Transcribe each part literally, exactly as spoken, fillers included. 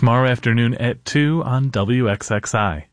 tomorrow afternoon at two on W X X I.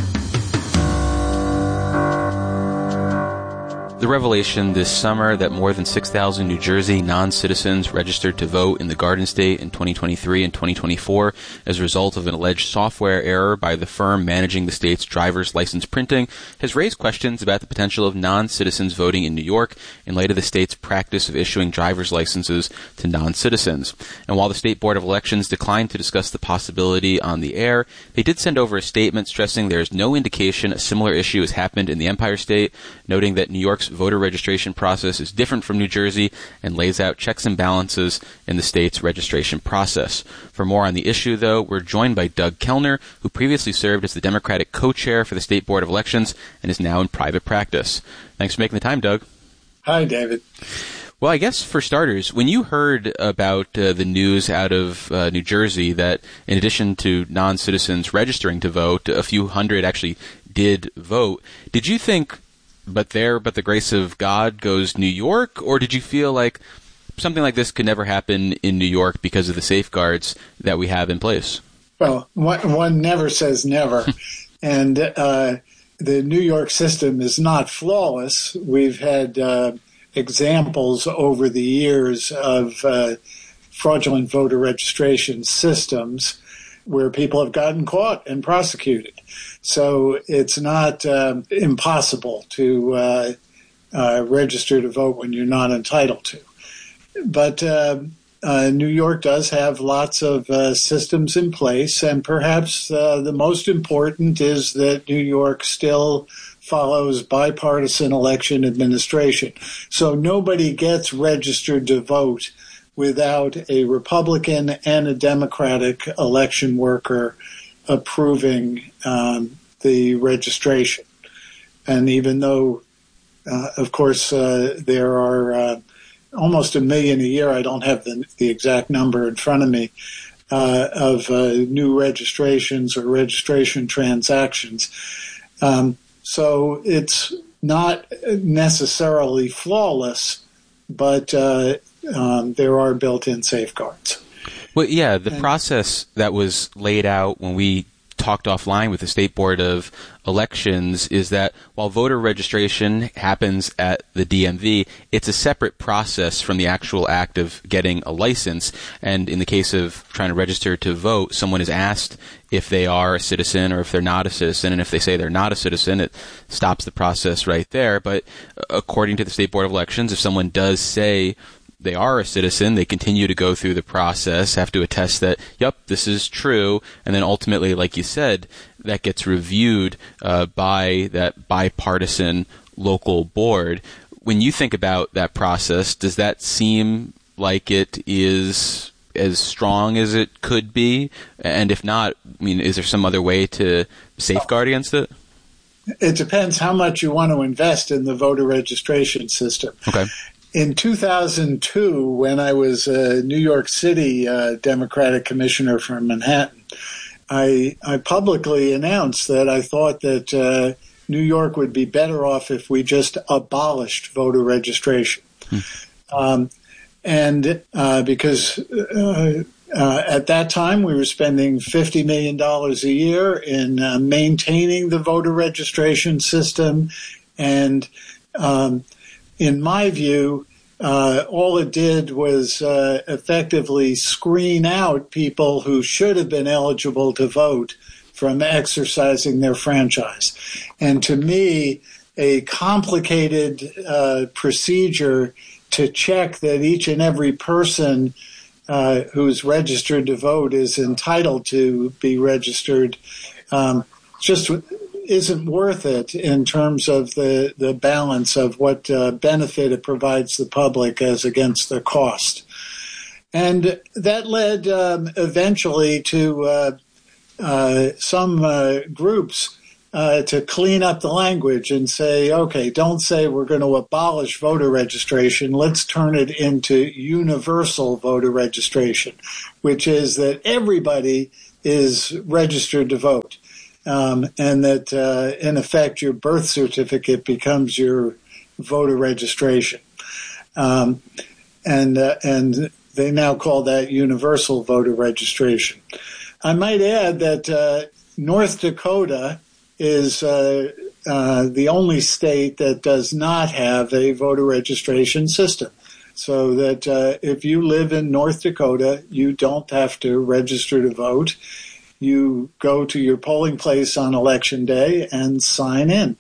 The revelation this summer that more than six thousand New Jersey non-citizens registered to vote in the Garden State in twenty twenty-three and twenty twenty-four as a result of an alleged software error by the firm managing the state's driver's license printing has raised questions about the potential of non-citizens voting in New York in light of the state's practice of issuing driver's licenses to non-citizens. And while the State Board of Elections declined to discuss the possibility on the air, they did send over a statement stressing there is no indication a similar issue has happened in the Empire State, noting that New York's voter registration process is different from New Jersey and lays out checks and balances in the state's registration process. For more on the issue, though, we're joined by Doug Kellner, who previously served as the Democratic co-chair for the State Board of Elections and is now in private practice. Thanks for making the time, Doug. Hi, David. Well, I guess for starters, when you heard about uh, the news out of uh, New Jersey that in addition to non-citizens registering to vote, a few hundred actually did vote, did you think, but there, but the grace of God goes New York? Or did you feel like something like this could never happen in New York because of the safeguards that we have in place? Well, one, one never says never. and uh, the New York system is not flawless. We've had uh, examples over the years of uh, fraudulent voter registration systems where people have gotten caught and prosecuted. So it's not um, impossible to uh, uh, register to vote when you're not entitled to. But uh, uh, New York does have lots of uh, systems in place, and perhaps uh, the most important is that New York still follows bipartisan election administration. So nobody gets registered to vote without a Republican and a Democratic election worker approving um, the registration. And even though, uh, of course, uh, there are uh, almost a million a year, I don't have the, the exact number in front of me, uh, of uh, new registrations or registration transactions. Um, so it's not necessarily flawless, but uh, um, there are built-in safeguards. Well, yeah, the process that was laid out when we talked offline with the State Board of Elections is that while voter registration happens at the D M V, it's a separate process from the actual act of getting a license. And in the case of trying to register to vote, someone is asked if they are a citizen or if they're not a citizen. And if they say they're not a citizen, it stops the process right there. But according to the State Board of Elections, if someone does say they are a citizen, they continue to go through the process, have to attest that, yep, this is true, and then ultimately, like you said, that gets reviewed uh, by that bipartisan local board. When you think about that process, does that seem like it is as strong as it could be? And if not, I mean, is there some other way to safeguard against it? It depends how much you want to invest in the voter registration system. Okay. In two thousand two, when I was a New York City uh, Democratic commissioner for Manhattan, I, I publicly announced that I thought that uh, New York would be better off if we just abolished voter registration. Hmm. Um, and uh, because uh, uh, at that time we were spending fifty million dollars a year in uh, maintaining the voter registration system, and um, in my view, uh, all it did was uh, effectively screen out people who should have been eligible to vote from exercising their franchise. And to me, a complicated uh, procedure to check that each and every person uh, who's registered to vote is entitled to be registered um, just isn't worth it in terms of the, the balance of what uh, benefit it provides the public as against the cost. And that led um, eventually to uh, uh, some uh, groups uh, to clean up the language and say, okay, don't say we're going to abolish voter registration. Let's turn it into universal voter registration, which is that everybody is registered to vote. Um, and that, uh, in effect, your birth certificate becomes your voter registration. Um, and uh, and they now call that universal voter registration. I might add that uh, North Dakota is uh, uh, the only state that does not have a voter registration system. So that uh, if you live in North Dakota, you don't have to register to vote. You go to your polling place on election day and sign in.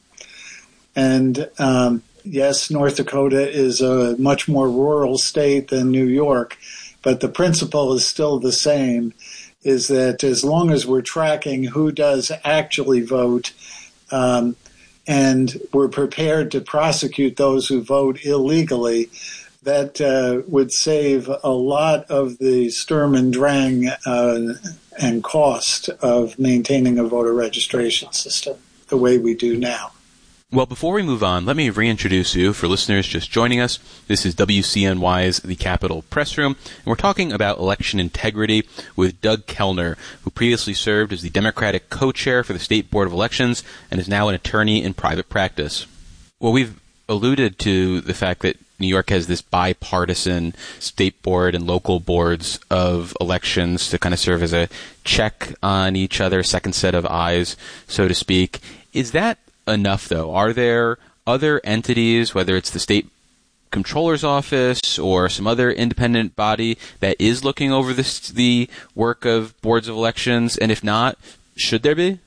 And um, yes, North Dakota is a much more rural state than New York, but the principle is still the same, is that as long as we're tracking who does actually vote, um, and we're prepared to prosecute those who vote illegally, that uh, would save a lot of the Sturm and Drang uh, and cost of maintaining a voter registration system the way we do now. Well, before we move on, let me reintroduce you for listeners just joining us. This is W C N Y's The Capitol Press Room, and we're talking about election integrity with Doug Kellner, who previously served as the Democratic co-chair for the State Board of Elections and is now an attorney in private practice. Well, we've alluded to the fact that New York has this bipartisan state board and local boards of elections to kind of serve as a check on each other, second set of eyes, so to speak. Is that enough, though? Are there other entities, whether it's the state comptroller's office or some other independent body, that is looking over this, the work of boards of elections? And if not, should there be?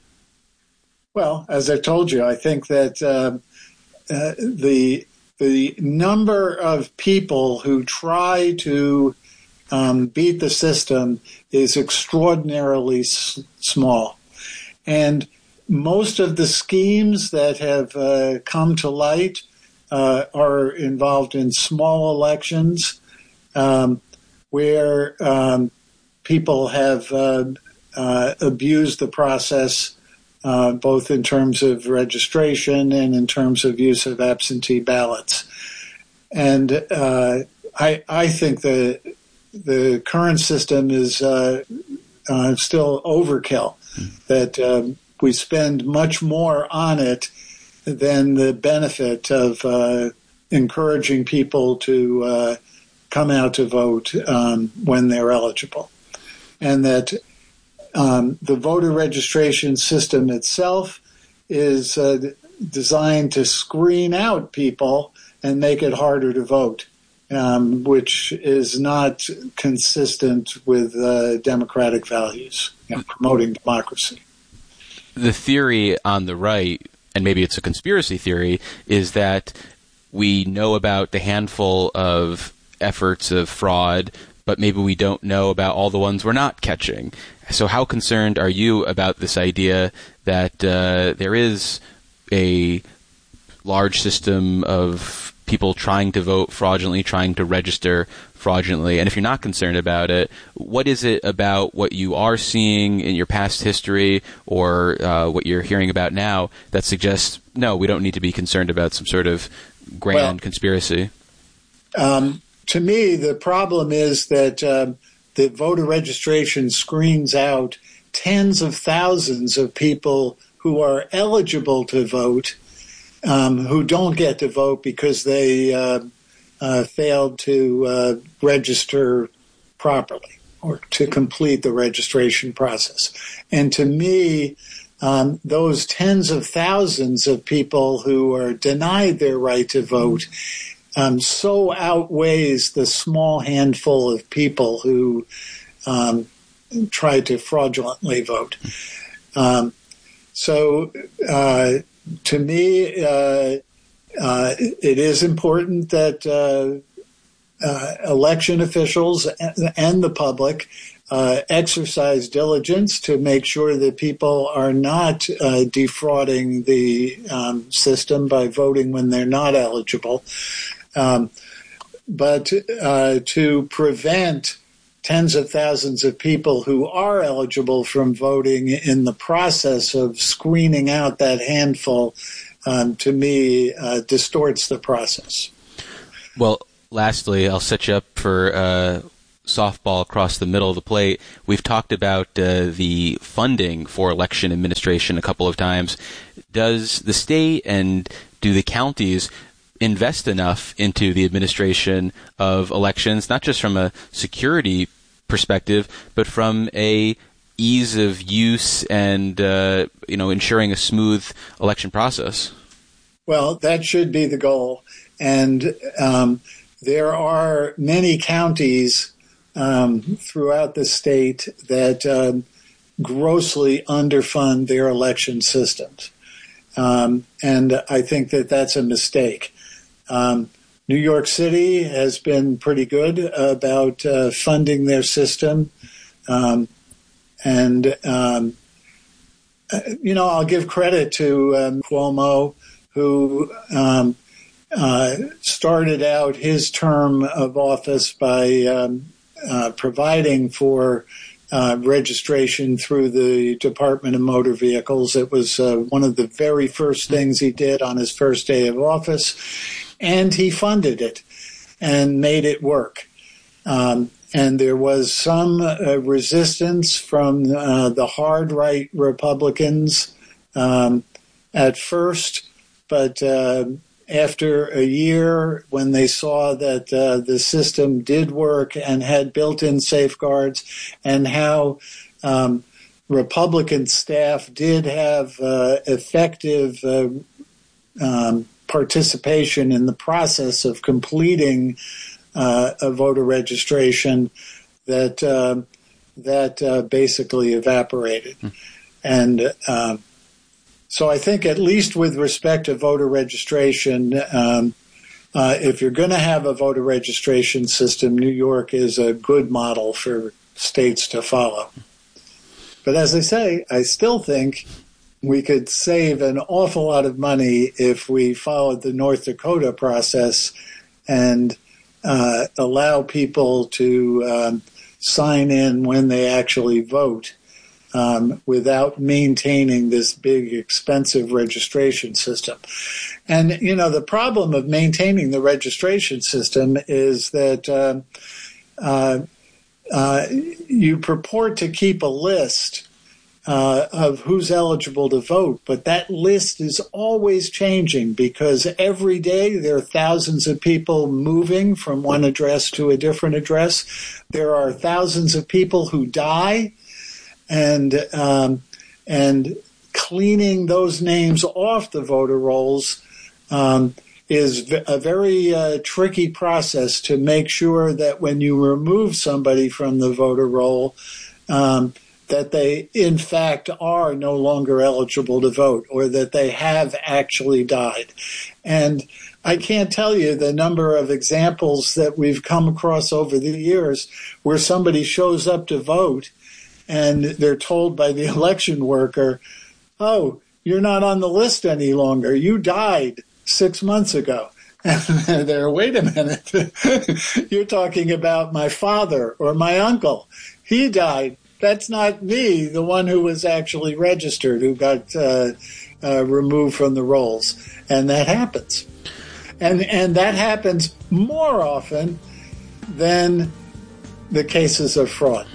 Well, as I told you, I think that uh, uh, the the number of people who try to um, beat the system is extraordinarily s- small. And most of the schemes that have uh, come to light uh, are involved in small elections um, where um, people have uh, uh, abused the process, uh, both in terms of registration and in terms of use of absentee ballots. And uh, I, I think the the current system is uh, uh, still overkill. Mm. That um, we spend much more on it than the benefit of uh, encouraging people to uh, come out to vote um, when they're eligible. And that um, the voter registration system itself is uh, designed to screen out people and make it harder to vote, um, which is not consistent with uh, democratic values, you know, promoting democracy. The theory on the right, and maybe it's a conspiracy theory, is that we know about the handful of efforts of fraud, but maybe we don't know about all the ones we're not catching. So how concerned are you about this idea that uh, there is a large system of people trying to vote fraudulently, trying to register fraudulently? And if you're not concerned about it, what is it about what you are seeing in your past history or uh, what you're hearing about now that suggests, no, we don't need to be concerned about some sort of grand well, conspiracy? Um, to me, the problem is that um, the voter registration screens out tens of thousands of people who are eligible to vote, um, who don't get to vote because they uh, uh, failed to uh, register properly or to complete the registration process. And to me, um, those tens of thousands of people who are denied their right to vote um, so outweighs the small handful of people who um, try to fraudulently vote. Um, so uh, to me, uh, uh, it is important that uh, uh, election officials and the public uh, exercise diligence to make sure that people are not uh, defrauding the um, system by voting when they're not eligible. Um, but uh, to prevent tens of thousands of people who are eligible from voting in the process of screening out that handful, um, to me, uh, distorts the process. Well, lastly, I'll set you up for uh, softball across the middle of the plate. We've talked about uh, the funding for election administration a couple of times. Does the state and do the counties invest enough into the administration of elections, not just from a security perspective, but from a ease of use and, uh, you know, ensuring a smooth election process. Well, that should be the goal. And um, there are many counties um, throughout the state that um, grossly underfund their election systems. Um, and I think that that's a mistake. Um, New York City has been pretty good about uh, funding their system. Um, and, um, you know, I'll give credit to um, Cuomo, who um, uh, started out his term of office by um, uh, providing for uh, registration through the Department of Motor Vehicles. It was uh, one of the very first things he did on his first day of office, and he funded it and made it work. Um, and there was some uh, resistance from uh, the hard right Republicans um, at first. But uh, after a year, when they saw that uh, the system did work and had built-in safeguards, and how um, Republican staff did have uh, effective uh, um, participation in the process of completing uh, a voter registration, that uh, that uh, basically evaporated. Hmm. And uh, So I think, at least with respect to voter registration, um, uh, if you're going to have a voter registration system, New York is a good model for states to follow. But as I say, I still think we could save an awful lot of money if we followed the North Dakota process and uh, allow people to um, sign in when they actually vote. Um, without maintaining this big, expensive registration system. And, you know, the problem of maintaining the registration system is that uh, uh, uh, you purport to keep a list uh, of who's eligible to vote, but that list is always changing, because every day there are thousands of people moving from one address to a different address. There are thousands of people who die. And um, and cleaning those names off the voter rolls um, is a very uh, tricky process to make sure that when you remove somebody from the voter roll, um, that they in fact are no longer eligible to vote, or that they have actually died. And I can't tell you the number of examples that we've come across over the years where somebody shows up to vote and they're told by the election worker, oh, you're not on the list any longer. You died six months ago. And they're, wait a minute. You're talking about my father or my uncle. He died. That's not me, the one who was actually registered, who got uh, uh, removed from the rolls. And that happens. And, and that happens more often than the cases of fraud.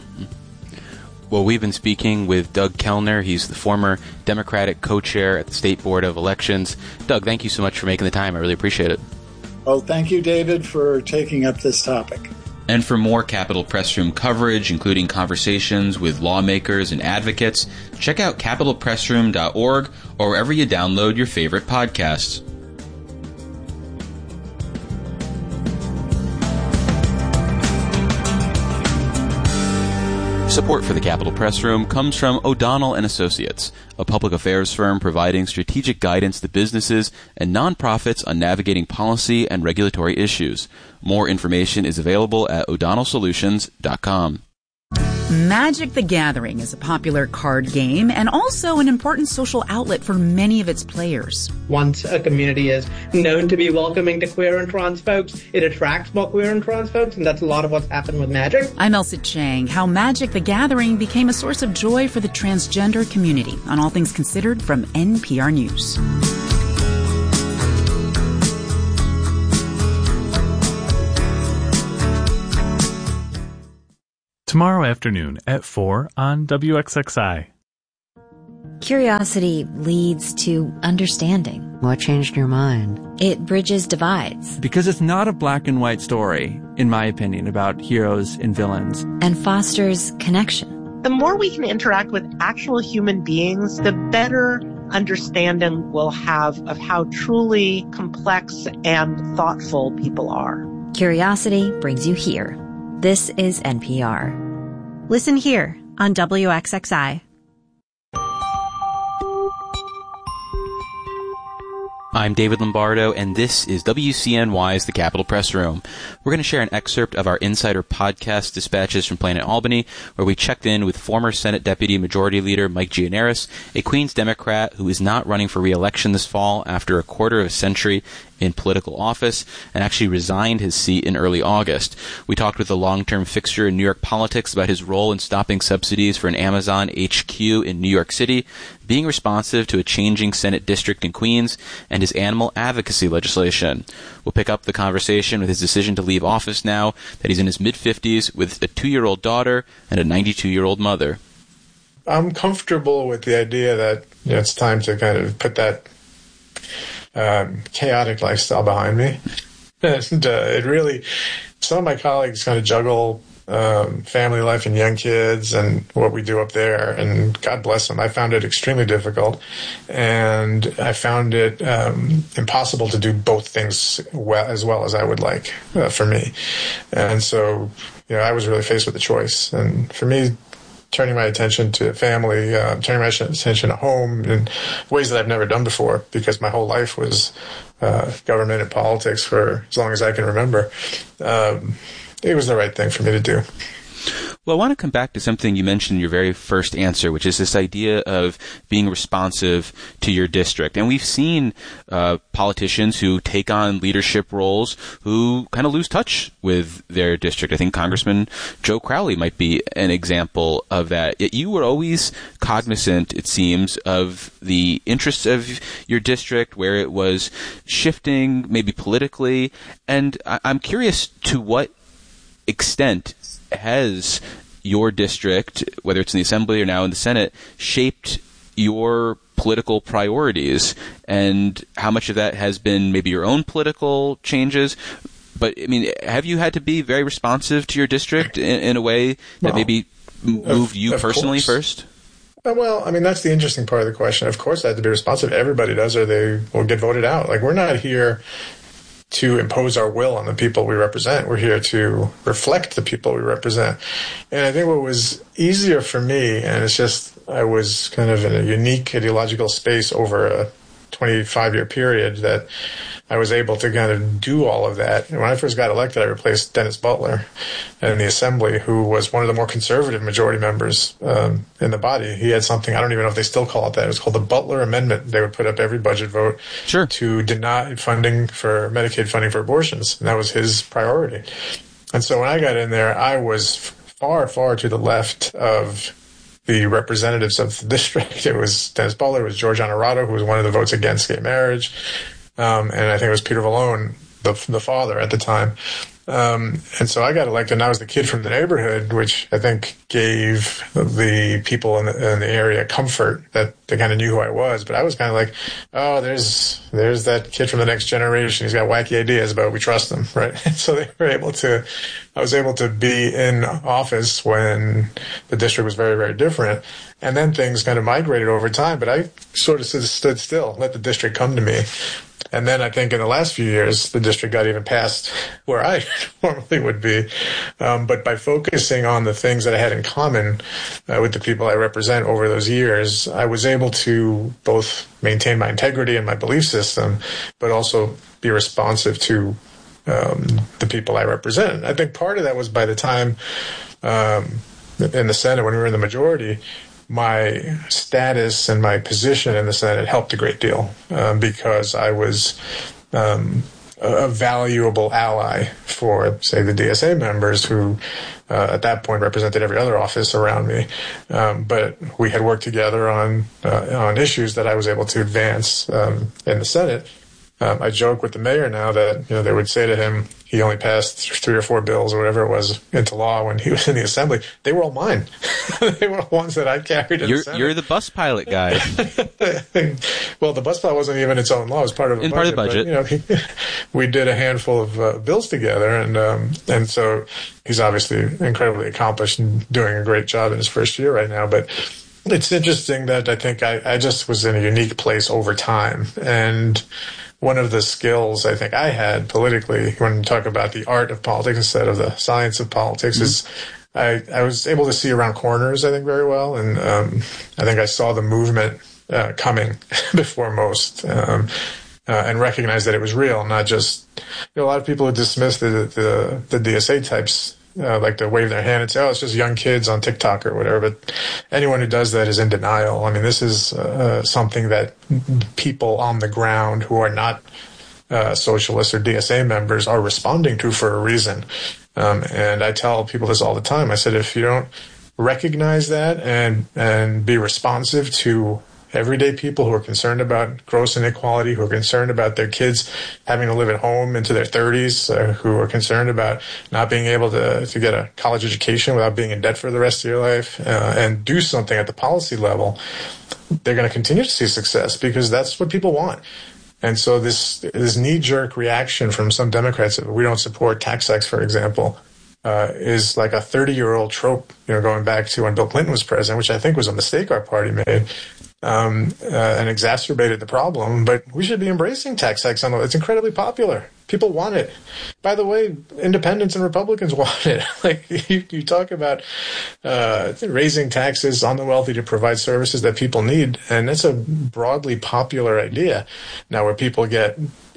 Well, we've been speaking with Doug Kellner. He's the former Democratic co-chair at the State Board of Elections. Doug, thank you so much for making the time. I really appreciate it. Well, thank you, David, for taking up this topic. And for more Capitol Press Room coverage, including conversations with lawmakers and advocates, check out capitol press room dot org or wherever you download your favorite podcasts. Support for the Capitol Press Room comes from O'Donnell and Associates, a public affairs firm providing strategic guidance to businesses and nonprofits on navigating policy and regulatory issues. More information is available at o'donnell solutions dot com. Magic the Gathering is a popular card game and also an important social outlet for many of its players. Once a community is known to be welcoming to queer and trans folks, it attracts more queer and trans folks, and that's a lot of what's happened with Magic. I'm Elsa Chang. How Magic the Gathering became a source of joy for the transgender community on All Things Considered from N P R News. Tomorrow afternoon at four on W X X I. Curiosity leads to understanding. What changed your mind? It bridges divides. Because it's not a black and white story, in my opinion, about heroes and villains. And fosters connection. the more we can interact with actual human beings, the better understanding we'll have of how truly complex and thoughtful people are. Curiosity brings you here. This is N P R. Listen here on W X X I. I'm David Lombardo, and this is W C N Y's The Capitol Press Room. We're going to share an excerpt of our Insider Podcast dispatches from Planet Albany, where we checked in with former Senate Deputy Majority Leader Mike Gianaris, a Queens Democrat who is not running for re-election this fall after a quarter of a century in political office and actually resigned his seat in early August. We talked with a long-term fixture in New York politics about his role in stopping subsidies for an Amazon H Q in New York City, being responsive to a changing Senate district in Queens, and his animal advocacy legislation. We'll pick up the conversation with his decision to leave office now that he's in his mid-fifties with a two-year-old daughter and a ninety-two-year-old mother. I'm comfortable with the idea that, you know, it's time to kind of put that um, chaotic lifestyle behind me. And uh, it really, some of my colleagues kind of juggle um, family life and young kids and what we do up there, and God bless them. I found it extremely difficult, and I found it um, impossible to do both things well, as well as I would like uh, for me. And so, you know, I was really faced with a choice. And for me, turning my attention to family, uh, turning my attention to home in ways that I've never done before, because my whole life was uh, government and politics for as long as I can remember. Um, it was the right thing for me to do. Well, I want to come back to something you mentioned in your very first answer, which is this idea of being responsive to your district. And we've seen uh, politicians who take on leadership roles who kind of lose touch with their district. I think Congressman Joe Crowley might be an example of that. Yet you were always cognizant, it seems, of the interests of your district, where it was shifting, maybe politically. And I- I'm curious to what extent has your district, whether it's in the Assembly or now in the Senate, shaped your political priorities, and how much of that has been maybe your own political changes? But, I mean, have you had to be very responsive to your district in, in a way that well, maybe moved of, you of personally course. first? Well, I mean, that's the interesting part of the question. Of course I have to be responsive. Everybody does, or they will get voted out. Like, we're not here to impose our will on the people we represent. We're here to reflect the people we represent. And I think what was easier for me, and it's just I was kind of in a unique ideological space over a twenty-five year period, that I was able to kind of do all of that. And when I first got elected, I replaced Dennis Butler in the Assembly, who was one of the more conservative majority members um, in the body. He had something, I don't even know if they still call it that. It was called the Butler Amendment. They would put up every budget vote sure. to deny funding for Medicaid funding for abortions. And that was his priority. And so when I got in there, I was far, far to the left of the representatives of the district. It was Dennis Butler, it was George Honorado, who was one of the votes against gay marriage. Um, and I think it was Peter Vallone, the, the father at the time. Um, and so I got elected, and I was the kid from the neighborhood, which I think gave the people in the, in the area comfort that they kind of knew who I was. But I was kind of like, oh, there's there's that kid from the next generation. He's got wacky ideas, but we trust him, right? And so they were able to, I was able to be in office when the district was very, very different. And then things kind of migrated over time, but I sort of stood still, let the district come to me. And then I think in the last few years, the district got even past where I normally would be. Um, but by focusing on the things that I had in common uh, with the people I represent over those years, I was able to both maintain my integrity and my belief system, but also be responsive to um, the people I represent. I think part of that was by the time um, in the Senate, when we were in the majority, my status and my position in the Senate helped a great deal um, because I was um, a valuable ally for, say, the D S A members who uh, at that point represented every other office around me. Um, but we had worked together on uh, on issues that I was able to advance um, in the Senate. Um, I joke with the mayor now that, you know, they would say to him, he only passed three or four bills or whatever it was into law when he was in the assembly. They were all mine. They were all ones that I carried in you're, the Senate. You're the bus pilot guy. Well, the bus pilot wasn't even its own law. It was part of a in budget. part of the budget. But, you know, he, we did a handful of uh, bills together, and um, and so he's obviously incredibly accomplished and doing a great job in his first year right now. But it's interesting that I think I, I just was in a unique place over time. And one of the skills I think I had politically, when you talk about the art of politics instead of the science of politics, mm-hmm. is I, I was able to see around corners, I think, very well. And um, I think I saw the movement uh, coming before most um, uh, and recognized that it was real, not just, you know, a lot of people who dismiss the, the, the D S A types Uh, like to wave their hand and say, oh, it's just young kids on TikTok or whatever. But anyone who does that is in denial. I mean, this is uh, something that people on the ground who are not uh, socialists or D S A members are responding to for a reason. Um, and I tell people this all the time. I said, if you don't recognize that and and be responsive to everyday people who are concerned about gross inequality, who are concerned about their kids having to live at home into their thirties, uh, who are concerned about not being able to, to get a college education without being in debt for the rest of your life, uh, and do something at the policy level, they're going to continue to see success because that's what people want. And so this this knee-jerk reaction from some Democrats, that we don't support tax hikes, for example, uh, is like a thirty-year-old trope, you know, going back to when Bill Clinton was president, which I think was a mistake our party made. Um, uh, and exacerbated the problem, but we should be embracing tax hikes on the, it's incredibly popular. People want it. By the way, independents and Republicans want it. Like you, you talk about uh, raising taxes on the wealthy to provide services that people need, and that's a broadly popular idea. Now, where people get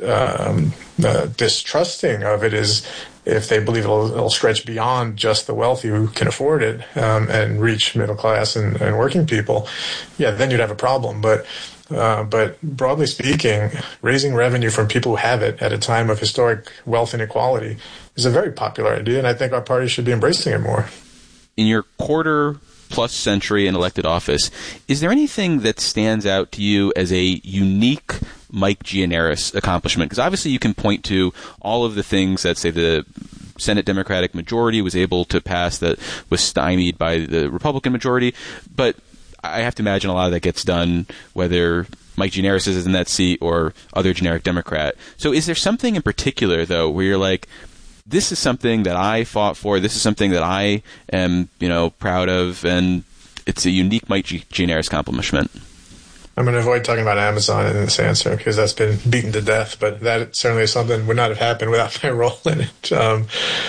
um, uh, distrusting of it is if they believe it'll, it'll stretch beyond just the wealthy who can afford it um, and reach middle class and, and working people. Yeah, then you'd have a problem. But Uh, but broadly speaking, raising revenue from people who have it at a time of historic wealth inequality is a very popular idea, and I think our party should be embracing it more. In your quarter plus century in elected office, is there anything that stands out to you as a unique Mike Gianaris accomplishment? Because obviously you can point to all of the things that, say, the Senate Democratic majority was able to pass that was stymied by the Republican majority, but I have to imagine a lot of that gets done whether Mike Gianaris is in that seat or other generic Democrat. So is there something in particular, though, where you're like, this is something that I fought for, this is something that I am, you know, proud of, and it's a unique Mike Gianaris accomplishment? I'm going to avoid talking about Amazon in this answer because that's been beaten to death, but that certainly is something would not have happened without my role in it. Um,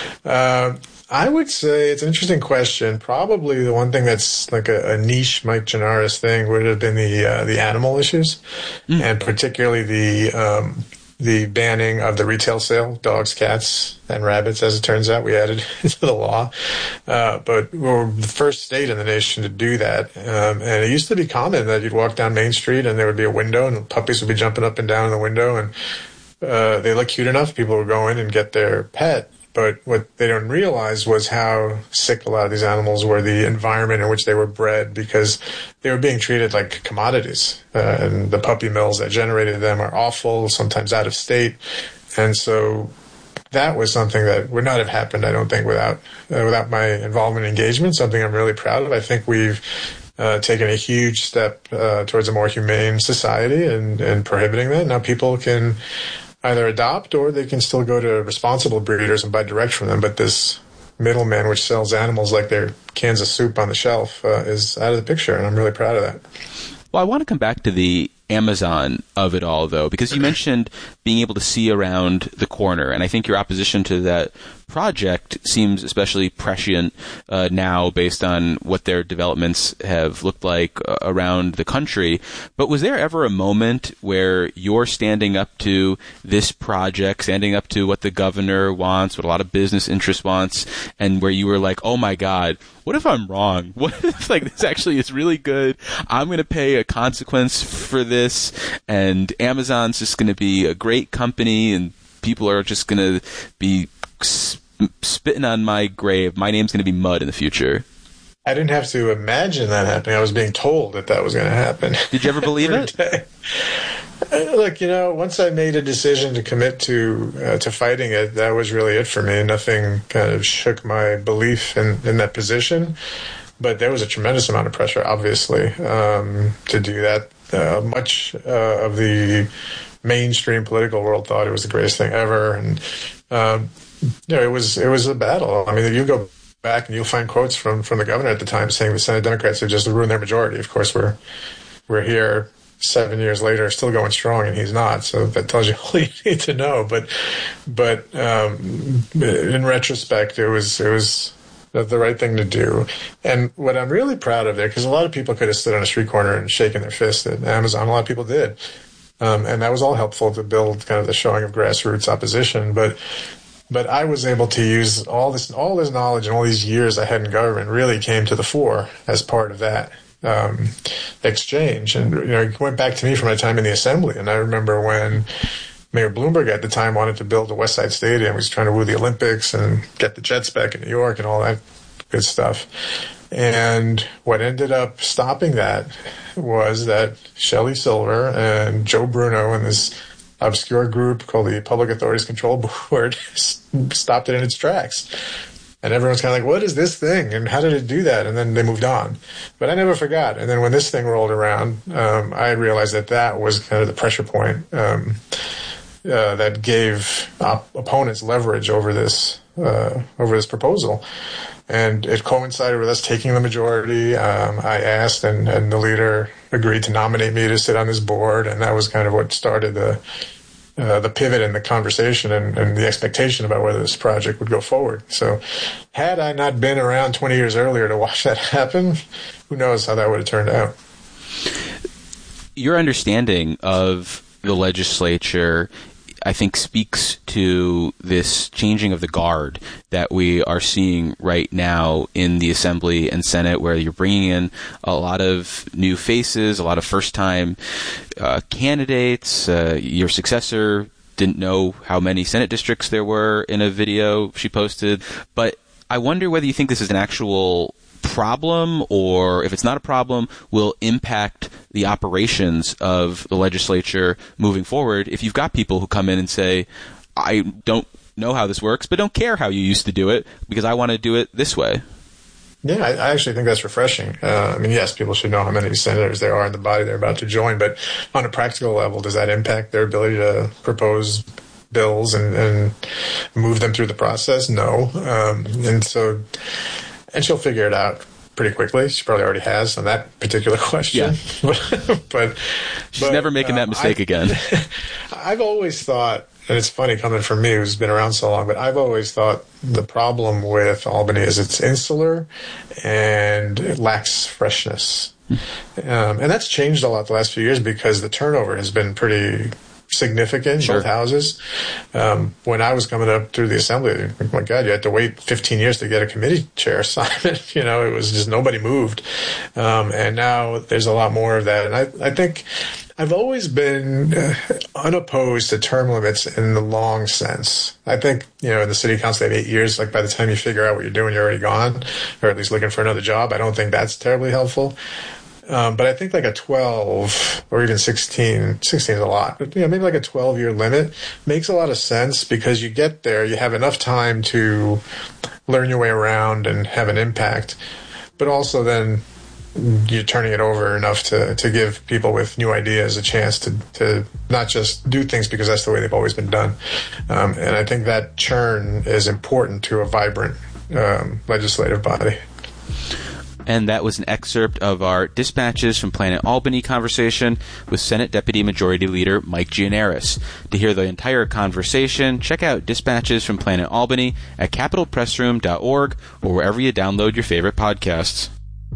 uh, I would say it's an interesting question. Probably the one thing that's like a, a niche Mike Gianaris thing would have been the uh, the animal issues, mm. and particularly the um, the banning of the retail sale of dogs, cats, and rabbits. As it turns out, we added into the law, uh, but we were the first state in the nation to do that. Um, and it used to be common that you'd walk down Main Street and there would be a window, and puppies would be jumping up and down in the window, and uh, they look cute enough. People would go in and get their pet. But what they don't realize was how sick a lot of these animals were, the environment in which they were bred, because they were being treated like commodities. Uh, and the puppy mills that generated them are awful, sometimes out of state. And so that was something that would not have happened, I don't think, without uh, without my involvement and engagement, something I'm really proud of. I think we've uh, taken a huge step uh, towards a more humane society and, and prohibiting that. Now people can either adopt or they can still go to responsible breeders and buy direct from them. But this middleman, which sells animals like they're cans of soup on the shelf, uh, is out of the picture, and I'm really proud of that. Well, I want to come back to the Amazon of it all, though, because you mentioned being able to see around the corner, and I think your opposition to that project seems especially prescient uh, now based on what their developments have looked like uh, around the country. But was there ever a moment where you're standing up to this project, standing up to what the governor wants, what a lot of business interest wants, and where you were like, oh my God, what if I'm wrong? What if like this actually is really good? I'm going to pay a consequence for this, and Amazon's just going to be a great company, and people are just going to be spitting on my grave. My name's going to be mud in the future. I didn't have to imagine that happening. I was being told that that was going to happen. Did you ever believe it? Day. Look, you know, once I made a decision to commit to uh, to fighting it, that was really it for me. Nothing kind of shook my belief in, in that position. But there was a tremendous amount of pressure, obviously, um, to do that. Uh, much uh, of the mainstream political world thought it was the greatest thing ever, and um, you know, it was it was a battle. I mean, if you go back and you'll find quotes from, from the governor at the time saying the Senate Democrats had just ruined their majority. Of course, we're we're here seven years later, still going strong, and he's not. So that tells you all you need to know. But but um, in retrospect, it was it was the right thing to do. And what I'm really proud of there, because a lot of people could have stood on a street corner and shaken their fist at Amazon. A lot of people did. Um, and that was all helpful to build kind of the showing of grassroots opposition. But but I was able to use all this all this knowledge and all these years I had in government really came to the fore as part of that um, exchange. And you know, it went back to me from my time in the Assembly. And I remember when Mayor Bloomberg at the time wanted to build a West Side Stadium. He was trying to woo the Olympics and get the Jets back in New York and all that good stuff. And what ended up stopping that was that Shelley Silver and Joe Bruno and this obscure group called the Public Authorities Control Board stopped it in its tracks. And everyone's kind of like, what is this thing? And how did it do that? And then they moved on. But I never forgot. And then when this thing rolled around, um, I realized that that was kind of the pressure point. Um, Uh, that gave op- opponents leverage over this uh, over this proposal, and it coincided with us taking the majority. Um, I asked, and, and the leader agreed to nominate me to sit on this board, and that was kind of what started the uh, the pivot in the conversation and, and the expectation about whether this project would go forward. So, had I not been around twenty years earlier to watch that happen, who knows how that would have turned out. Your understanding of the legislature, I think, speaks to this changing of the guard that we are seeing right now in the Assembly and Senate, where you're bringing in a lot of new faces, a lot of first-time uh, candidates. Uh, your successor didn't know how many Senate districts there were in a video she posted. But I wonder whether you think this is an actual problem, or if it's not a problem, will impact the operations of the legislature moving forward if you've got people who come in and say, I don't know how this works, but don't care how you used to do it because I want to do it this way. Yeah, I, I actually think that's refreshing. Uh, I mean, yes, people should know how many senators there are in the body they're about to join, but on a practical level, does that impact their ability to propose bills and, and move them through the process? No. Um, and so... And she'll figure it out pretty quickly. She probably already has on that particular question. Yeah. but, but she's never making um, that mistake I, again. I've always thought, and it's funny coming from me who's been around so long, but I've always thought the problem with Albany is it's insular and it lacks freshness. um, and that's changed a lot the last few years because the turnover has been pretty significant in sure. both houses. Um, when I was coming up through the Assembly, oh my God, you had to wait fifteen years to get a committee chair assignment. You know, it was just nobody moved. Um, and now there's a lot more of that. And I, I think I've always been uh, unopposed to term limits in the long sense. I think, you know, in the city council, they have eight years. Like by the time you figure out what you're doing, you're already gone, or at least looking for another job. I don't think that's terribly helpful. Um, but I think like a twelve or even sixteen, sixteen is a lot, but you know, maybe like a twelve year limit makes a lot of sense because you get there, you have enough time to learn your way around and have an impact, but also then you're turning it over enough to, to give people with new ideas a chance to, to not just do things because that's the way they've always been done. Um, and I think that churn is important to a vibrant um, legislative body. And that was an excerpt of our Dispatches from Planet Albany conversation with Senate Deputy Majority Leader Mike Gianaris. To hear the entire conversation, check out Dispatches from Planet Albany at capital press room dot org or wherever you download your favorite podcasts.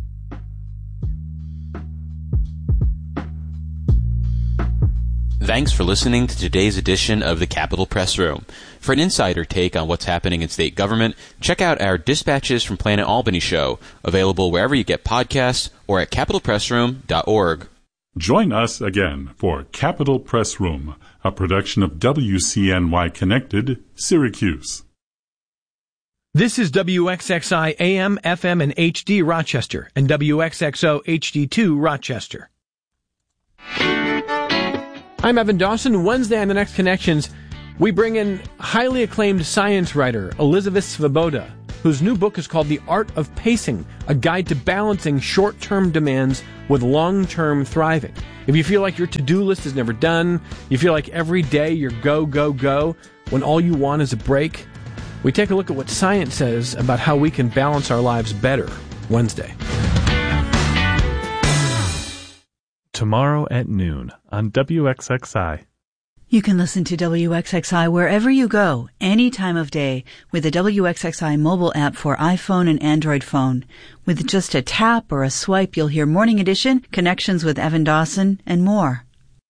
Thanks for listening to today's edition of the Capitol Press Room. For an insider take on what's happening in state government, check out our Dispatches from Planet Albany show, available wherever you get podcasts or at capital press room dot org. Join us again for Capitol Press Room, a production of W C N Y Connected, Syracuse. This is W X X I A M, F M, and H D Rochester, and W X X O H D two Rochester. I'm Evan Dawson. Wednesday on The Next Connections, we bring in highly acclaimed science writer Elizabeth Svoboda, whose new book is called The Art of Pacing, a guide to balancing short-term demands with long-term thriving. If you feel like your to-do list is never done, you feel like every day you're go, go, go, when all you want is a break, we take a look at what science says about how we can balance our lives better Wednesday. Tomorrow at noon on W X X I. You can listen to W X X I wherever you go, any time of day, with the W X X I mobile app for iPhone and Android phone. With just a tap or a swipe, you'll hear Morning Edition, Connections with Evan Dawson, and more.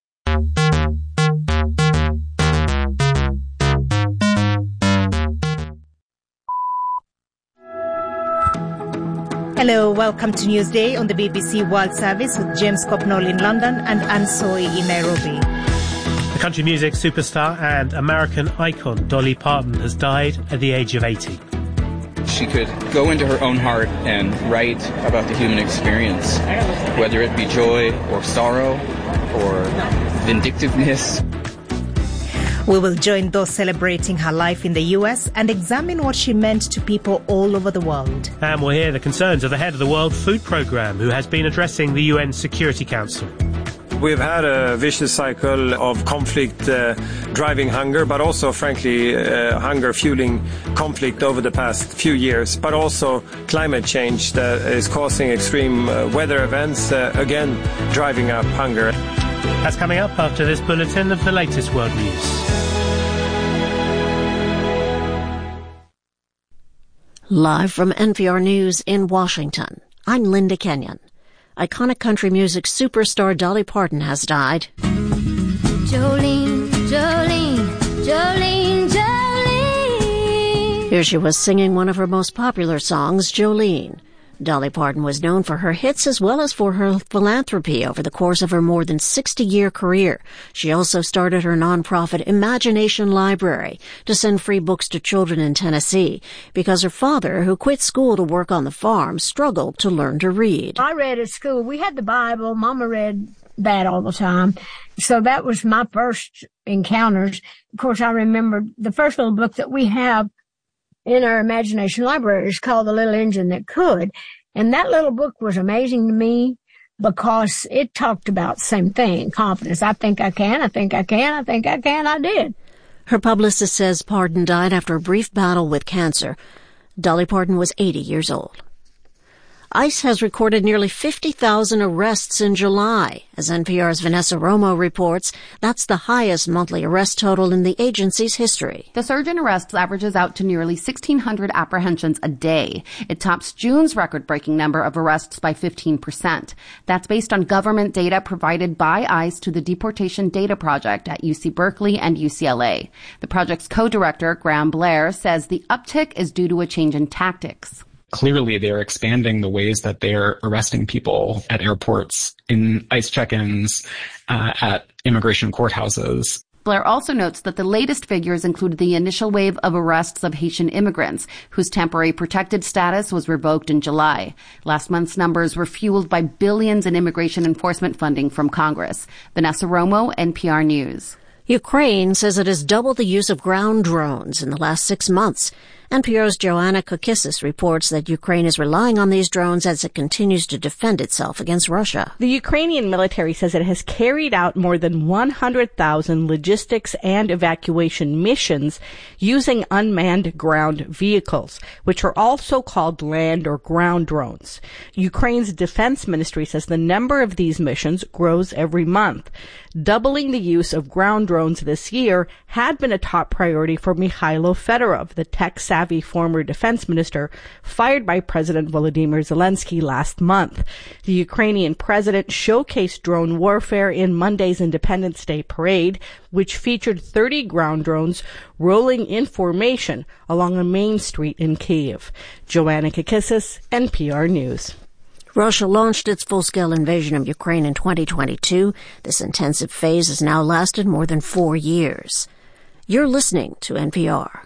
Hello, welcome to Newsday on the B B C World Service with James Copnall in London and Anne Soy in Nairobi. Country music superstar and American icon Dolly Parton has died at the age of eighty. She could go into her own heart and write about the human experience, whether it be joy or sorrow or vindictiveness. We will join those celebrating her life in the U S and examine what she meant to people all over the world. And we'll hear the concerns of the head of the World Food Programme, who has been addressing the U N Security Council. We've had a vicious cycle of conflict uh, driving hunger, but also, frankly, uh, hunger fueling conflict over the past few years, but also climate change that is causing extreme uh, weather events, uh, again, driving up hunger. That's coming up after this bulletin of the latest world news. Live from N P R News in Washington, I'm Linda Kenyon. Iconic country music superstar Dolly Parton has died. Jolene, Jolene, Jolene, Jolene. Here she was singing one of her most popular songs, Jolene. Dolly Parton was known for her hits as well as for her philanthropy over the course of her more than sixty-year career. She also started her nonprofit Imagination Library to send free books to children in Tennessee because her father, who quit school to work on the farm, struggled to learn to read. I read at school. We had the Bible. Mama read that all the time. So that was my first encounters. Of course, I remember the first little book that we have in our Imagination Library is called The Little Engine That Could. And that little book was amazing to me because it talked about the same thing, confidence. I think I can, I think I can, I think I can, I did. Her publicist says Parton died after a brief battle with cancer. Dolly Parton was eighty years old. ICE has recorded nearly fifty thousand arrests in July. As N P R's Vanessa Romo reports, that's the highest monthly arrest total in the agency's history. The surge in arrests averages out to nearly sixteen hundred apprehensions a day. It tops June's record-breaking number of arrests by fifteen percent. That's based on government data provided by ICE to the Deportation Data Project at U C Berkeley and U C L A. The project's co-director, Graham Blair, says the uptick is due to a change in tactics. Clearly, they're expanding the ways that they're arresting people at airports, in ICE check-ins, uh, at immigration courthouses. Blair also notes that the latest figures include the initial wave of arrests of Haitian immigrants, whose temporary protected status was revoked in July. Last month's numbers were fueled by billions in immigration enforcement funding from Congress. Vanessa Romo, N P R News. Ukraine says it has doubled the use of ground drones in the last six months. N P R's Joanna Kokissis reports that Ukraine is relying on these drones as it continues to defend itself against Russia. The Ukrainian military says it has carried out more than one hundred thousand logistics and evacuation missions using unmanned ground vehicles, which are also called land or ground drones. Ukraine's defense ministry says the number of these missions grows every month. Doubling the use of ground drones this year had been a top priority for Mikhailo Fedorov, the tech-savvy former defense minister fired by President Volodymyr Zelensky last month. The Ukrainian president showcased drone warfare in Monday's Independence Day parade, which featured thirty ground drones rolling in formation along a main street in Kyiv. Joanna Kakissis, N P R News. Russia launched its full-scale invasion of Ukraine in twenty twenty-two. This intensive phase has now lasted more than four years. You're listening to N P R.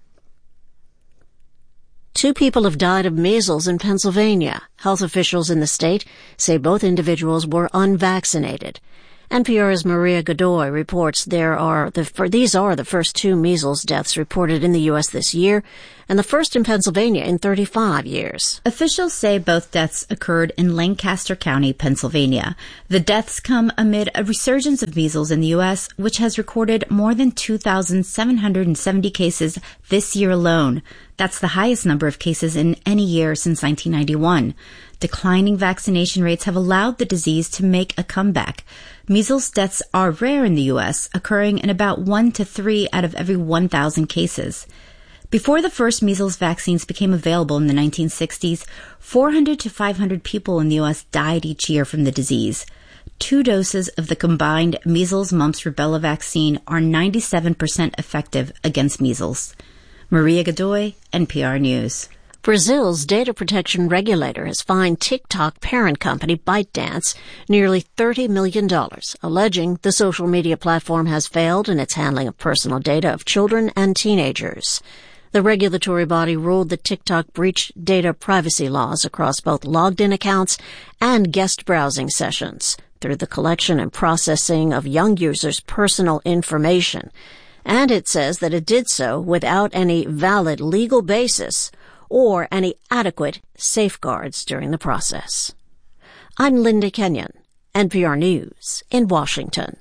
Two people have died of measles in Pennsylvania. Health officials in the state say both individuals were unvaccinated. N P R's Maria Godoy reports there are the for, these are the first two measles deaths reported in the U S this year, and the first in Pennsylvania in thirty-five years. Officials say both deaths occurred in Lancaster County, Pennsylvania. The deaths come amid a resurgence of measles in the U S, which has recorded more than two thousand seven hundred seventy cases this year alone. That's the highest number of cases in any year since nineteen ninety-one. Declining vaccination rates have allowed the disease to make a comeback. Measles deaths are rare in the U S, occurring in about one to three out of every one thousand cases. Before the first measles vaccines became available in the nineteen sixties, four hundred to five hundred people in the U S died each year from the disease. Two doses of the combined measles, mumps, rubella vaccine are ninety-seven percent effective against measles. Maria Godoy, N P R News. Brazil's data protection regulator has fined TikTok parent company ByteDance nearly thirty million dollars, alleging the social media platform has failed in its handling of personal data of children and teenagers. The regulatory body ruled that TikTok breached data privacy laws across both logged-in accounts and guest browsing sessions through the collection and processing of young users' personal information. And it says that it did so without any valid legal basis or any adequate safeguards during the process. I'm Linda Kenyon, N P R News in Washington.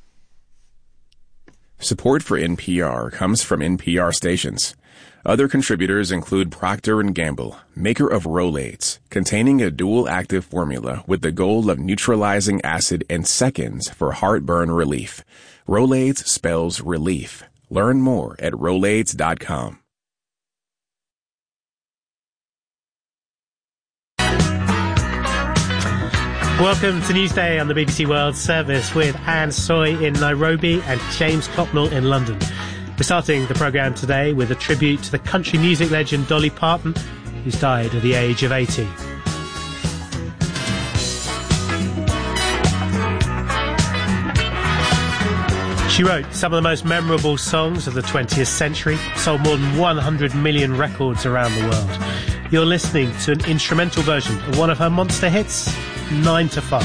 Support for N P R comes from N P R stations. Other contributors include Procter and Gamble, maker of Rolaids, containing a dual-active formula with the goal of neutralizing acid in seconds for heartburn relief. Rolaids spells relief. Learn more at Rolaids dot com. Welcome to Newsday on the B B C World Service with Anne Soy in Nairobi and James Copnell in London. We're starting the programme today with a tribute to the country music legend Dolly Parton, who's died at the age of eighty. She wrote some of the most memorable songs of the twentieth century, sold more than one hundred million records around the world. You're listening to an instrumental version of one of her monster hits, Nine to Five.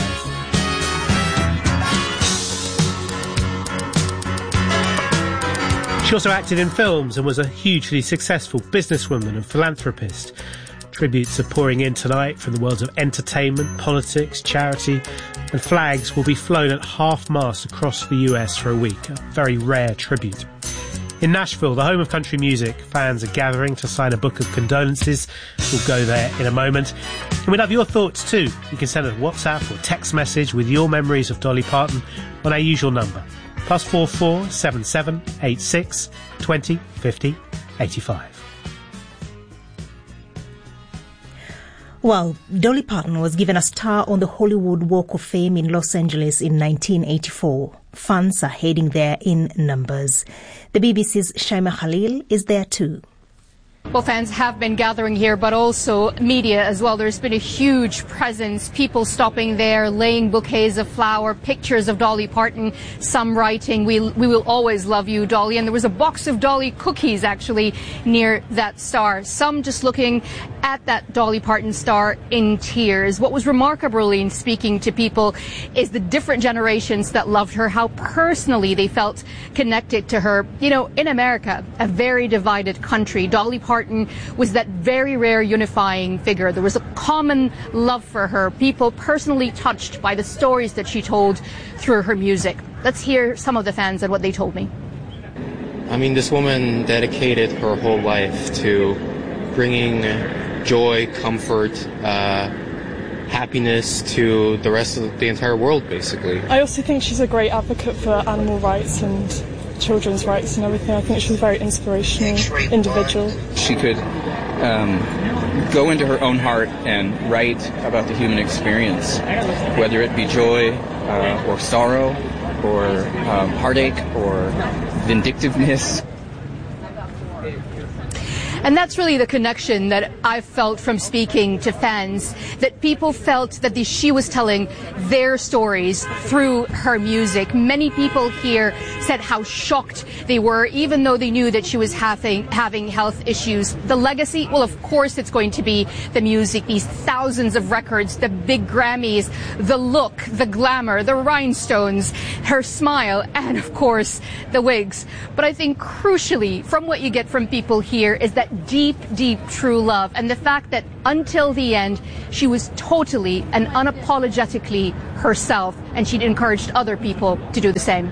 She also acted in films and was a hugely successful businesswoman and philanthropist. Tributes are pouring in tonight from the worlds of entertainment, politics, charity, and flags will be flown at half-mast across the U S for a week, a very rare tribute. In Nashville, the home of country music, fans are gathering to sign a book of condolences. We'll go there in a moment. And we'd love your thoughts too. You can send a WhatsApp or text message with your memories of Dolly Parton on our usual number, plus four four seven seven eight six twenty fifty eighty-five. Well, Dolly Parton was given a star on the Hollywood Walk of Fame in Los Angeles in nineteen eighty-four. Fans are heading there in numbers. The B B C's Shaima Khalil is there too. Well, fans have been gathering here, but also media as well. There's been a huge presence, people stopping there, laying bouquets of flower, pictures of Dolly Parton, some writing, we, we will always love you, Dolly. And there was a box of Dolly cookies, actually, near that star. Some just looking at that Dolly Parton star in tears. What was remarkable in speaking to people is the different generations that loved her, how personally they felt connected to her. You know, in America, a very divided country, Dolly Parton was that very rare unifying figure. There was a common love for her, people personally touched by the stories that she told through her music. Let's hear some of the fans and what they told me. I mean, this woman dedicated her whole life to bringing joy, comfort, uh, happiness to the rest of the entire world, basically. I also think she's a great advocate for animal rights and children's rights and everything. I think she's a very inspirational individual. She could um, go into her own heart and write about the human experience, whether it be joy uh, or sorrow or um, heartache or vindictiveness. And that's really the connection that I felt from speaking to fans, that people felt that the, she was telling their stories through her music. Many people here said how shocked they were, even though they knew that she was having, having health issues. The legacy, well, of course it's going to be the music, these thousands of records, the big Grammys, the look, the glamour, the rhinestones, her smile, and of course the wigs. But I think crucially, from what you get from people here, is that deep, deep, true love, and the fact that until the end, she was totally and unapologetically herself, and she'd encouraged other people to do the same.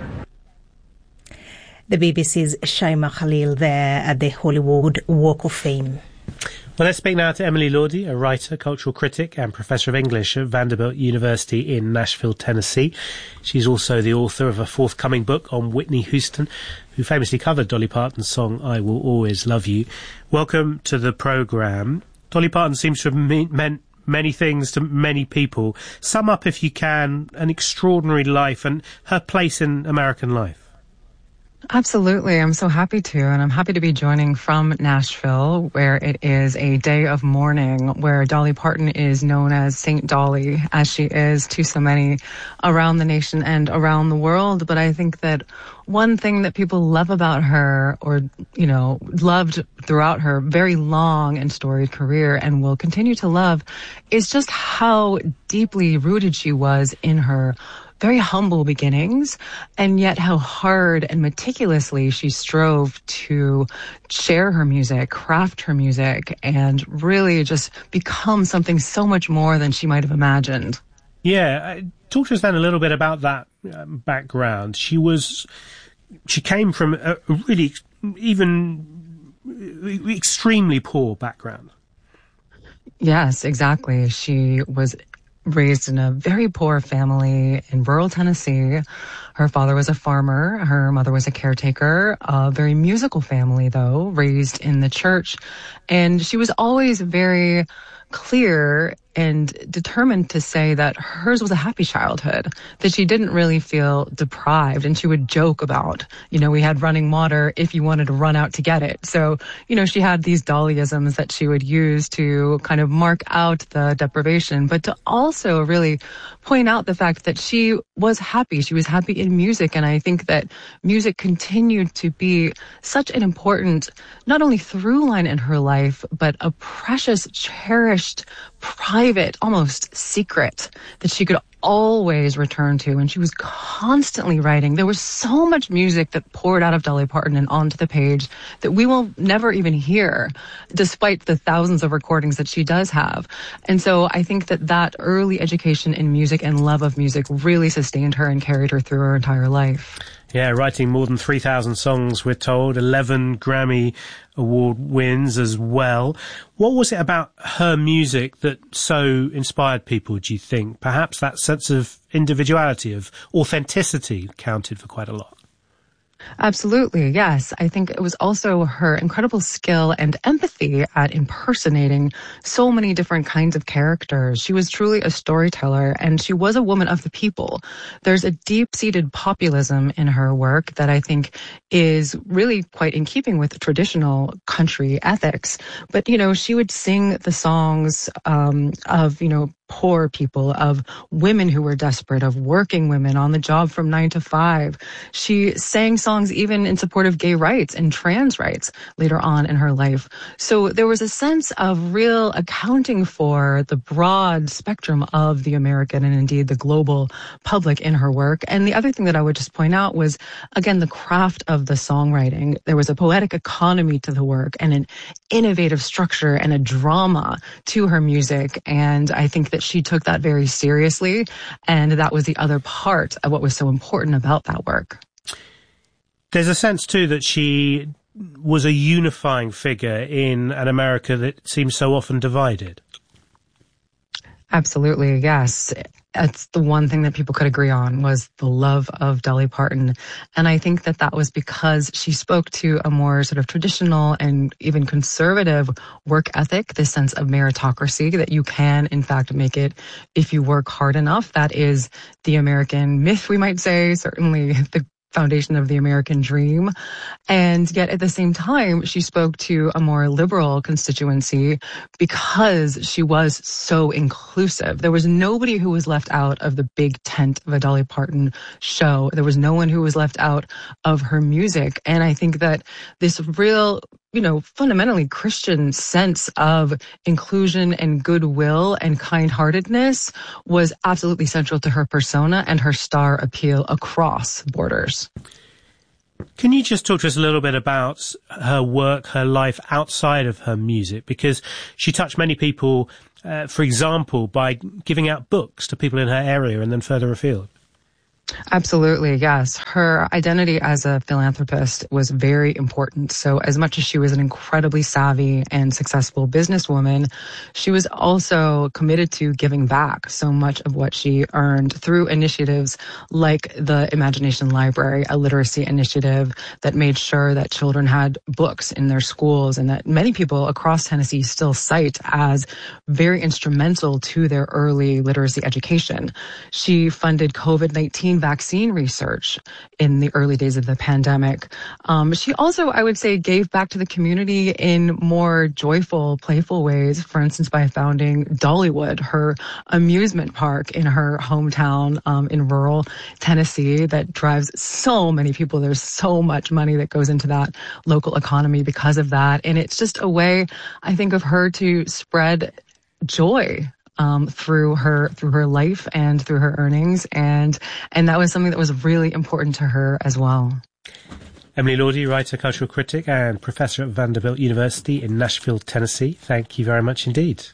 The B B C's Shaima Khalil there at the Hollywood Walk of Fame. Well, let's speak now to Emily Lordi, a writer, cultural critic and professor of English at Vanderbilt University in Nashville, Tennessee. She's also the author of a forthcoming book on Whitney Houston, who famously covered Dolly Parton's song I Will Always Love You. Welcome to the programme. Dolly Parton seems to have me- meant many things to many people. Sum up, if you can, an extraordinary life and her place in American life. Absolutely. I'm so happy to, and I'm happy to be joining from Nashville, where it is a day of mourning, where Dolly Parton is known as Saint Dolly, as she is to so many around the nation and around the world. But I think that one thing that people love about her, or, you know, loved throughout her very long and storied career and will continue to love, is just how deeply rooted she was in her very humble beginnings, and yet how hard and meticulously she strove to share her music, craft her music, and really just become something so much more than she might have imagined. Yeah, talk to us then a little bit about that um, background. She was, she came from a really, even extremely poor background. Yes, exactly. She was raised in a very poor family in rural Tennessee. Her father was a farmer. Her mother was a caretaker. A very musical family, though, raised in the church. And she was always very clear and determined to say that hers was a happy childhood, that she didn't really feel deprived. And she would joke about, you know, we had running water if you wanted to run out to get it. So, you know, she had these Dollyisms that she would use to kind of mark out the deprivation, but to also really point out the fact that she was happy. She was happy in music. And I think that music continued to be such an important, not only through line in her life, but a precious, cherished, private, almost secret that she could always return to. And she was constantly writing. There was so much music that poured out of Dolly Parton and onto the page that we will never even hear, despite the thousands of recordings that she does have. And so I think that that early education in music and love of music really sustained her and carried her through her entire life. Yeah, writing more than three thousand songs, we're told, eleven Grammy Award wins as well. What was it about her music that so inspired people, do you think? Perhaps that sense of individuality, of authenticity counted for quite a lot. Absolutely, yes. I think it was also her incredible skill and empathy at impersonating so many different kinds of characters. She was truly a storyteller, and she was a woman of the people. There's a deep-seated populism in her work that I think is really quite in keeping with traditional country ethics. But, you know, she would sing the songs um, of, you know, poor people, of women who were desperate, of working women on the job from nine to five. She sang songs even in support of gay rights and trans rights later on in her life. So there was a sense of real accounting for the broad spectrum of the American and indeed the global public in her work. And the other thing that I would just point out was, again, the craft of the songwriting. There was a poetic economy to the work and an innovative structure and a drama to her music. And I think that she took that very seriously, and that was the other part of what was so important about that work. There's a sense, too, that she was a unifying figure in an America that seems so often divided. Absolutely, yes. That's the one thing that people could agree on, was the love of Dolly Parton. And I think that that was because she spoke to a more sort of traditional and even conservative work ethic, this sense of meritocracy, that you can, in fact, make it if you work hard enough. That is the American myth, we might say, certainly the foundation of the American dream. And yet at the same time, she spoke to a more liberal constituency because she was so inclusive. There was nobody who was left out of the big tent of a Dolly Parton show. There was no one who was left out of her music. And I think that this real, you know, fundamentally Christian sense of inclusion and goodwill and kind-heartedness was absolutely central to her persona and her star appeal across borders. Can you just talk to us a little bit about her work, her life outside of her music? Because she touched many people, uh, for example, by giving out books to people in her area and then further afield. Absolutely, yes. Her identity as a philanthropist was very important. So as much as she was an incredibly savvy and successful businesswoman, she was also committed to giving back so much of what she earned through initiatives like the Imagination Library, a literacy initiative that made sure that children had books in their schools and that many people across Tennessee still cite as very instrumental to their early literacy education. She funded COVID nineteen vaccine research in the early days of the pandemic. Um, she also, I would say, gave back to the community in more joyful, playful ways, for instance, by founding Dollywood, her amusement park in her hometown um, in rural Tennessee that drives so many people. There's so much money that goes into that local economy because of that. And it's just a way, I think, of her to spread joy Um, through her through her life and through her earnings, and and that was something that was really important to her as well. Emily Lordi, writer, cultural critic, and professor at Vanderbilt University in Nashville, Tennessee. Thank you very much indeed.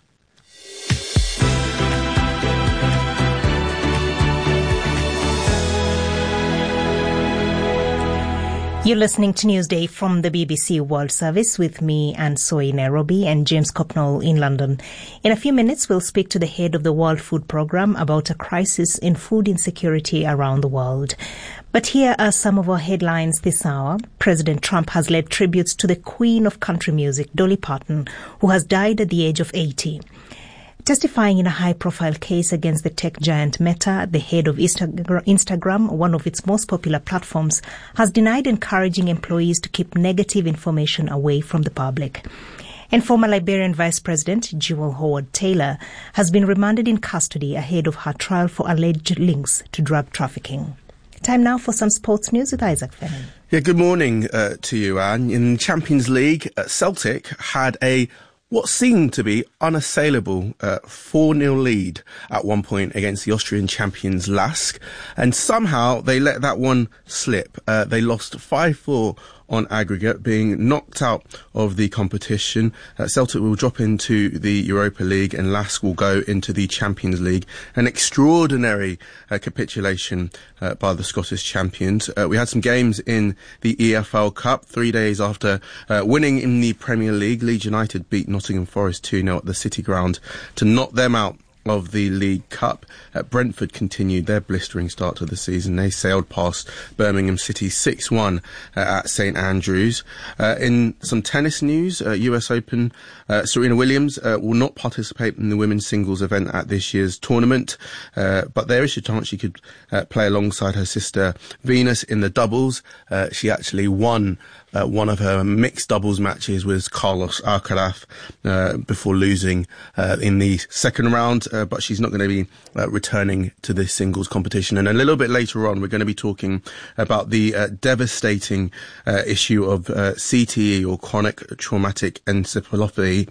You're listening to Newsday from the B B C World Service with me, Anne Soy, Nairobi, and James Copnall in London. In a few minutes, we'll speak to the head of the World Food Programme about a crisis in food insecurity around the world. But here are some of our headlines this hour. President Trump has led tributes to the queen of country music, Dolly Parton, who has died at the age of eighty. Testifying in a high-profile case against the tech giant Meta, the head of Instagram, one of its most popular platforms, has denied encouraging employees to keep negative information away from the public. And former Liberian Vice President Jewel Howard Taylor has been remanded in custody ahead of her trial for alleged links to drug trafficking. Time now for some sports news with Isaac Fenton. Yeah, good morning uh, to you, Anne. In the Champions League, uh, Celtic had a what seemed to be unassailable uh, four nil lead at one point against the Austrian champions Lask, and somehow they let that one slip. Uh, they lost five four on aggregate, being knocked out of the competition. Uh, Celtic will drop into the Europa League and Lask will go into the Champions League. An extraordinary uh, capitulation uh, by the Scottish champions. Uh, we had some games in the E F L Cup three days after uh, winning in the Premier League. Leeds United beat Nottingham Forest two nil at the City Ground to knock them out of the League Cup. Uh, Brentford continued their blistering start to the season. They sailed past Birmingham City six one uh, at St Andrews. Uh, in some tennis news, uh, U S Open, uh, Serena Williams uh, will not participate in the women's singles event at this year's tournament, uh, but there is a chance she could uh, play alongside her sister Venus in the doubles. Uh, she actually won Uh, one of her mixed doubles matches with Carlos Alcaraz uh, before losing uh, in the second round, uh, but she's not going to be uh, returning to this singles competition. And a little bit later on, we're going to be talking about the uh, devastating uh, issue of uh, C T E, or chronic traumatic encephalopathy.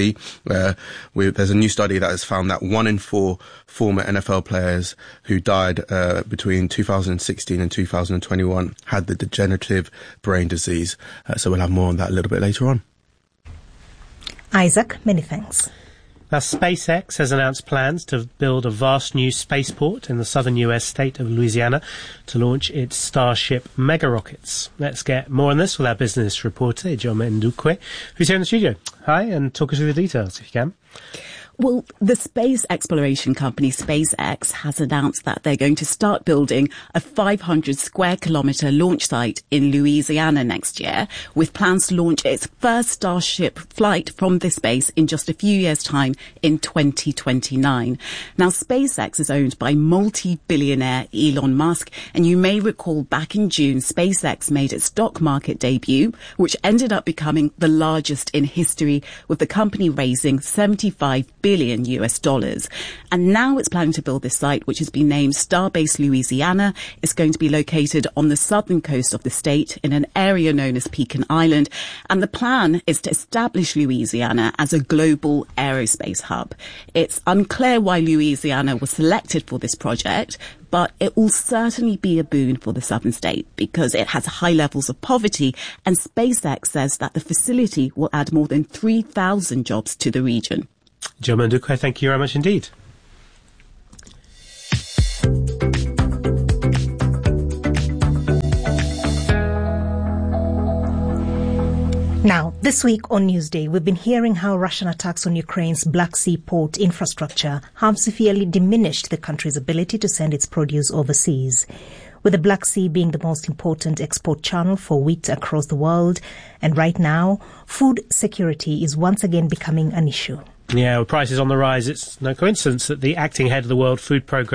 Uh, with, there's a new study that has found that one in four former N F L players who died uh, between two thousand sixteen and two thousand twenty-one had the degenerative brain disease. Uh, so we'll have more on that a little bit later on. Isaac, many thanks. Now, SpaceX has announced plans to build a vast new spaceport in the southern U S state of Louisiana to launch its Starship mega rockets. Let's get more on this with our business reporter, Ijoma Ndukwe, who's here in the studio. Hi, and talk us through the details, if you can. Well, the space exploration company SpaceX has announced that they're going to start building a five hundred square kilometre launch site in Louisiana next year, with plans to launch its first Starship flight from this base in just a few years' time in twenty twenty-nine. Now, SpaceX is owned by multi-billionaire Elon Musk, and you may recall back in June, SpaceX made its stock market debut, which ended up becoming the largest in history, with the company raising seventy-five billion U S dollars. And now it's planning to build this site, which has been named Starbase Louisiana. It's going to be located on the southern coast of the state in an area known as Pecan Island. And the plan is to establish Louisiana as a global aerospace hub. It's unclear why Louisiana was selected for this project, but it will certainly be a boon for the southern state because it has high levels of poverty, and SpaceX says that the facility will add more than three thousand jobs to the region. Jill Manduka, thank you very much indeed. Now, this week on Newsday, we've been hearing how Russian attacks on Ukraine's Black Sea port infrastructure have severely diminished the country's ability to send its produce overseas. With the Black Sea being the most important export channel for wheat across the world, and right now, food security is once again becoming an issue. Yeah, with prices on the rise, it's no coincidence that the acting head of the World Food Programme